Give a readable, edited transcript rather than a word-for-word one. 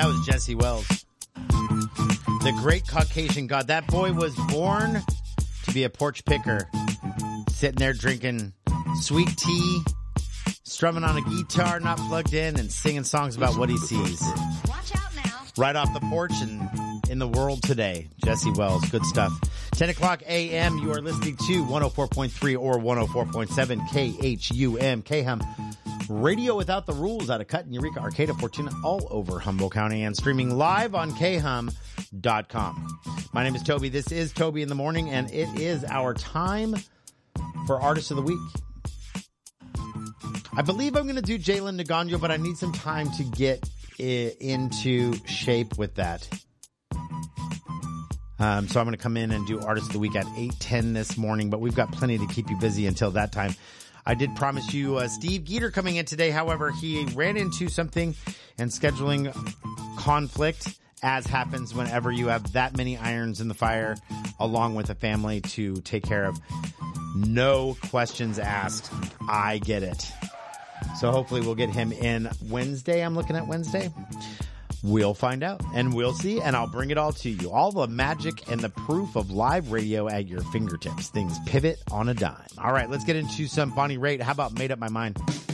That was Jesse Wells. The great Caucasian god. That boy was born to be a porch picker. Sitting there drinking sweet tea, strumming on a guitar, not plugged in, and singing songs about what he sees. Watch out now. Right off the porch and in the world today. Jesse Wells. Good stuff. 10 o'clock a.m. You are listening to 104.3 or 104.7 KHUM. KHUM. Radio without the rules out of Cut, Eureka, Arcata, Fortuna, all over Humboldt County, and streaming live on khum.com. My name is Toby. This is Toby in the Morning, and it is our time for Artist of the Week. I believe I'm going to do Jalen Nagano, but I need some time to get into shape with that. So I'm going to come in and do Artist of the Week at 8:10 this morning, but we've got plenty to keep you busy until that time. I did promise you Steve Geeter coming in today. However, he ran into something and scheduling conflict, as happens whenever you have that many irons in the fire, along with a family to take care of. No questions asked. I get it. So hopefully we'll get him in Wednesday. I'm looking at Wednesday. We'll find out, and we'll see, and I'll bring it all to you. All the magic and the proof of live radio at your fingertips. Things pivot on a dime. All right, let's get into some Bonnie Raitt. How about Made Up My Mind?